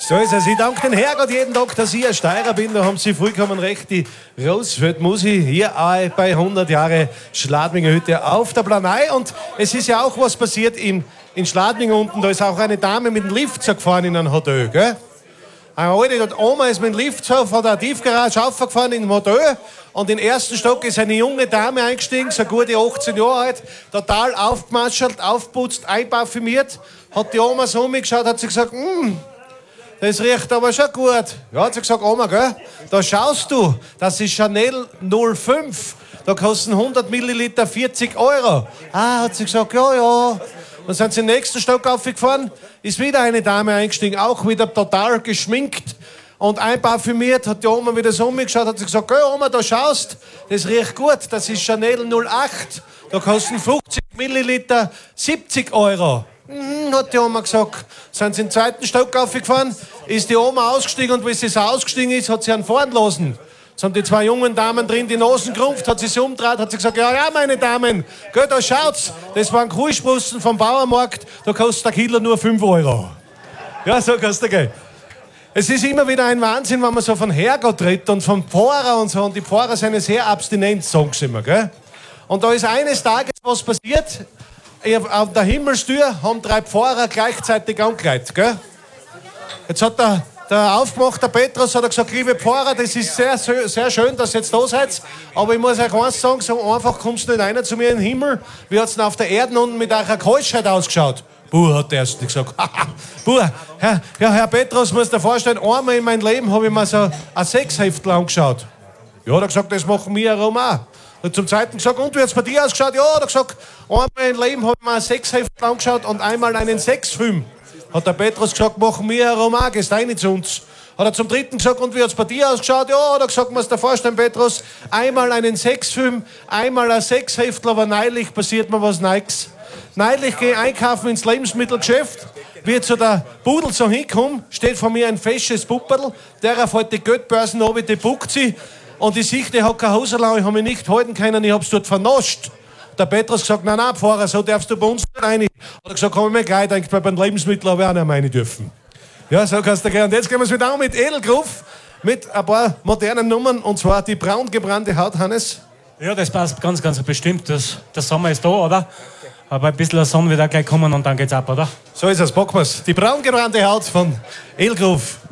So ist es. Ich danke den Herrgott jeden Tag, dass ich ein Steirer bin. Da haben Sie vollkommen recht. Die Rosfeld-Musi hier auch bei 100 Jahre Schladminger Hütte auf der Planei. Und es ist ja auch was passiert in Schladming unten. Da ist auch eine Dame mit dem Lift so gefahren in ein Hotel, gell? Eine alte Oma ist mit dem Lift so von der Tiefgarage aufgefahren in ein Hotel. Und im ersten Stock ist eine junge Dame eingestiegen, so gute 18 Jahre alt, total aufgemaschelt, aufputzt, einparfümiert. Hat die Oma so umgeschaut, hat sie gesagt, das riecht aber schon gut. Ja, hat sie gesagt, Oma, gell? Da schaust du, das ist Chanel 05. Da kosten 100 Milliliter 40 Euro. Ah, hat sie gesagt, ja. Dann sind sie in den nächsten Stock aufgefahren, ist wieder eine Dame eingestiegen, auch wieder total geschminkt und einparfümiert. Hat die Oma wieder so umgeschaut, hat sie gesagt, geh Oma, da schaust, das riecht gut, das ist Chanel 08. Da kosten 50 Milliliter 70 Euro. Hat die Oma gesagt. Sind sie in den zweiten Stock aufgefahren, ist die Oma ausgestiegen und wie sie so ausgestiegen ist, hat sie einen fahren lassen. Es haben die zwei jungen Damen drin die Nasen gerumpft, hat sie sich umgedreht, hat sie gesagt, ja, meine Damen, geht, da schaut's, das waren Kuhsprossen vom Bauernmarkt, da kostet der Kilo nur 5 Euro. Ja, so kostet er gehen. Es ist immer wieder ein Wahnsinn, wenn man so von Herrgott redet und vom Pfarrer und so, und die Pfarrer sind sehr abstinent, sagen sie immer, gell? Und da ist eines Tages was passiert, auf der Himmelstür haben 3 Pfarrer gleichzeitig angeleitet, gell? Jetzt hat der aufgemachte Petrus hat gesagt, liebe Pfarrer, das ist sehr, sehr schön, dass ihr jetzt da seid, aber ich muss euch eins sagen, so einfach kommst du nicht einer zu mir in den Himmel. Wie hat es denn auf der Erde unten mit eurer Keuschheit ausgeschaut? Hat der erst gesagt. Herr Petrus, muss dir vorstellen, einmal in meinem Leben habe ich mir so ein Sexheftel angeschaut. Ja, hat er gesagt, das machen wir herum auch. Und zum Zweiten gesagt, und wie hat es bei dir ausgeschaut? Ja, hat er gesagt, einmal im Leben habe ich mir ein Sexheftel angeschaut und einmal einen Sexfilm. Hat der Petrus gesagt, machen wir herum auch, gehst rein zu uns. Hat er zum Dritten gesagt, und wie hat es bei dir ausgeschaut? Ja, hat er gesagt, musst dir vorstellen, Petrus, einmal einen Sexfilm, einmal ein Sexheftel, aber neulich passiert mir was Neues. Neulich gehe ich einkaufen ins Lebensmittelgeschäft, wie zu der Pudel so hinkomme, steht vor mir ein fesches Pupperl, der fällt die Geldbörsen runter, die buckt sie, und ich sehe, der hat keine Hose lang, ich habe mich nicht halten können, ich habe es dort vernascht. Der Petrus gesagt, nein, Pfarrer, so darfst du bei uns nicht rein. Hat er gesagt, komm ich mir gleich, denkt, bei den Lebensmitteln habe ich auch nicht rein dürfen. Ja, so kannst du gehen. Und jetzt gehen wir es wieder an mit Edelgruf, mit ein paar modernen Nummern, und zwar die braun gebrannte Haut, Hannes. Ja, das passt ganz, ganz bestimmt. Der Sommer ist da, oder? Aber ein bisschen Sonne wird auch gleich kommen und dann geht's ab, oder? So ist es, packen wir's. Die braun gebrannte Haut von Edelgruf.